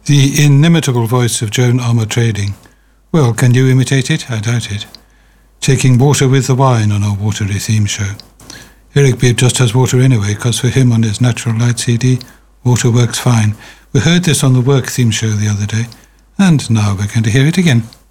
The inimitable voice of Joan Armour Trading. Well, can you imitate it? I doubt it. Taking water with the wine on our watery theme show. Eric Bibb just has water anyway, because for him on his Natural Light CD, water works fine. We heard this on the Work theme show the other day, and now we're going to hear it again.